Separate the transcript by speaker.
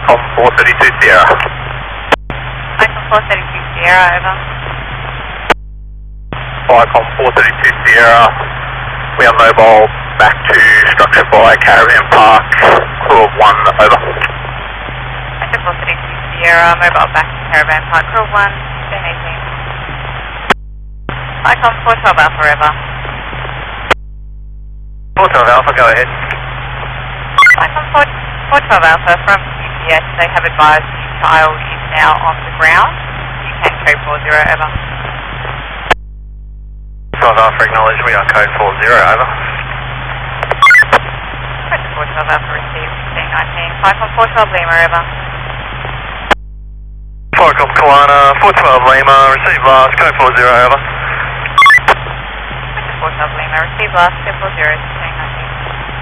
Speaker 1: Icon 432 Sierra.
Speaker 2: Icon 432 Sierra, over.
Speaker 1: Icon 432 Sierra. We are mobile back to structure by Caravan Park. Crew of 1, over.
Speaker 2: Icon 432 Sierra, mobile back to Caravan Park. Crew of 1, spin 18. Icon 412 Alpha, over.
Speaker 1: 412 Alpha, go ahead.
Speaker 2: Icon 412 Alpha from UPS, they have advised the child is now on the ground. You can code 40, over.
Speaker 1: 12 Alpha, acknowledge, we are code 40, over.
Speaker 2: Code 412 Alpha received 1619. Icon 412 Lima, over.
Speaker 1: 4 Golf Kiwana, 412 Lima, receive last, code 40, over.
Speaker 2: Code 412 Lima, received last, code 40.